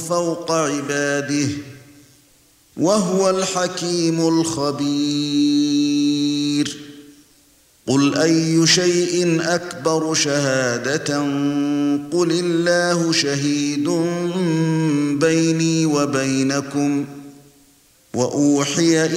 فوق عباده وهو الحكيم الخبير قل أي شيء أكبر شهادة قل الله شهيد بيني وبينكم وأوحي